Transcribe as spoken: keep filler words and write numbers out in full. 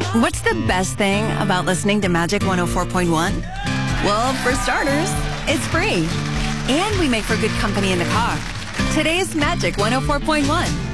What's the best thing about listening to Magic one oh four point one? Well, for starters, it's free. And we make for good company in the car. Today's Magic one oh four point one.